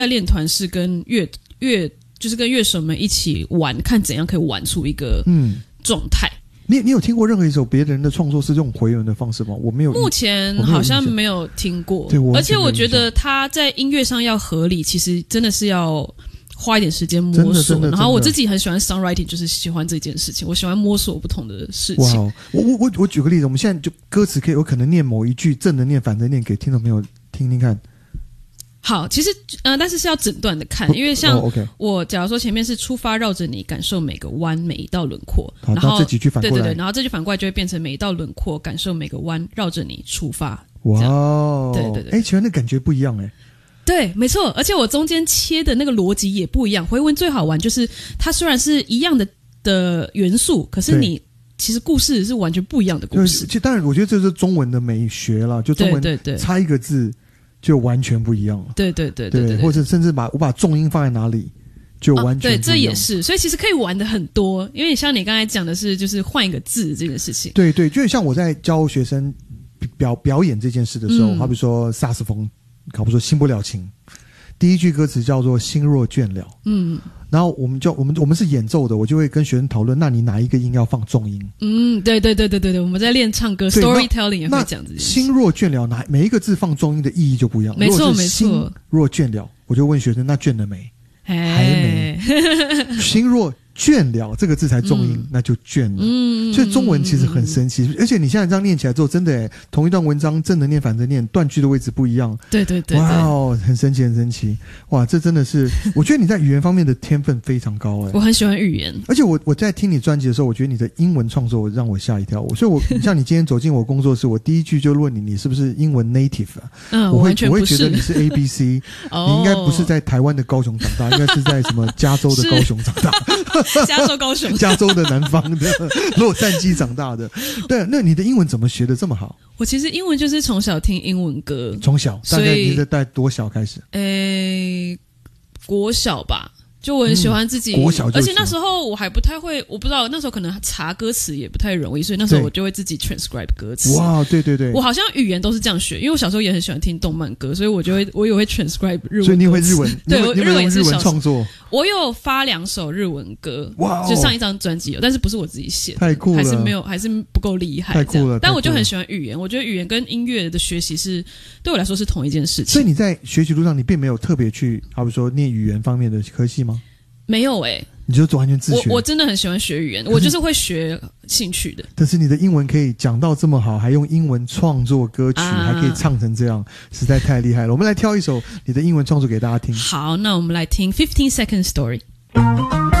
练团是跟就是跟乐手们一起玩，看怎样可以玩出一个状态。 你有听过任何一首别人的创作是这种回文的方式吗？我没有， 目前好像没有听过。 对， 而且我觉得他在音乐上要合理，其实真的是要花一点时间摸索。然后我自己很喜欢 songwriting， 就是喜欢这件事情，我喜欢摸索不同的事情。 哇，我举个例子，我们现在就歌词可以有可能念某一句正的念反的念给听众朋友听听看。 好，其实但是要整段的看，因为像我假如说前面是出发绕着你感受每个弯每一道轮廓，然后这几句反过来， 对，然后这句反过来就会变成每一道轮廓感受每个弯绕着你出发。 哇， 对， 其实那感觉不一样对，没错，而且我中间切的那个逻辑也不一样。回文最好玩就是它虽然是一样的元素，可是你其实故事是完全不一样的故事。 其实当然，我觉得这是中文的美学啦，就中文差一个字就完全不一样了。 对， 或者甚至我把重音放在哪里，就完全不一样。 对，这也是，所以其实可以玩的很多。因为像你刚才讲的是，就是换一个字这件事情。 对，就像我在教学生表演这件事的时候，好比说萨克斯风，好比说新不了情，第一句歌词叫做心若倦了。然后我们是演奏的，我就会跟学生讨论，那你哪一个音要放重音？ 对，我们在练唱歌 storytelling 也会讲这件事。 心若倦了，每一个字放重音的意义就不一样。 没错。 心若倦了，我就问学生，那倦了没？还没。心若倦了这个字才重音，那就倦了。所以中文其实很神奇，而且你现在这样念起来之后，真的同一段文章正的念反的念，断句的位置不一样。 对， 哇，很神奇。哇，这真的是，我觉得你在语言方面的天分非常高我很喜欢语言， 而且我在听你专辑的时候，我觉得你的英文创作让我吓一跳。所以像你今天走进我工作室，我第一句就问你是不是英文 native 啊？ 完全不是。 我会觉得你是 ABC， 你应该不是在台湾的高雄长大，应该是在什么加州的高雄长大。 加州高雄， 加州的南方的洛杉矶长大的。对，那你的英文怎么学得这么好？ 我其实英文就是从小听英文歌， 从小大概你是在多小开始？ 国小吧。就我很喜欢自己， 国小就而且那时候我还不太会，我不知道那时候可能查歌词也不太容易，所以那时候我就会自己 transcribe 歌词。 哇，对，我好像语言都是这样学，因为我小时候也很喜欢听动漫歌，所以我也会 transcribe 日文歌词。 所以你会日文？ 对， 我日文创作。 我有发2首日文歌， 哇， 就上一张专辑有，但是不是我自己写的， 太酷了， 还是不够厉害， 太酷了。 但我就很喜欢语言，我觉得语言跟音乐的学习是对我来说是同一件事情。 所以你在学习路上，你并没有特别去，好比说念语言方面的科系吗？ 没有你就完全自学。 我真的很喜欢学语言，我就是会学兴趣的。 但是你的英文可以讲到这么好，还用英文创作歌曲，还可以唱成这样，实在太厉害了。我们来挑一首你的英文创作给大家听。 好，那我们来听 15 Second Story。